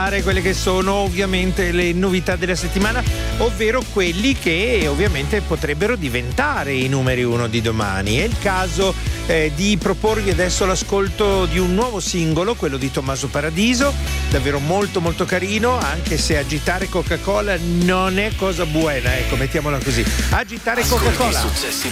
ascoltare quelle che sono ovviamente le novità della settimana, ovvero quelli che ovviamente potrebbero diventare i numeri uno di domani. È il caso di proporvi adesso l'ascolto di un nuovo singolo, quello di Tommaso Paradiso, davvero molto molto carino, anche se agitare Coca-Cola non è cosa buona, ecco, mettiamola così. Agitare Ascolti Coca-Cola. i successi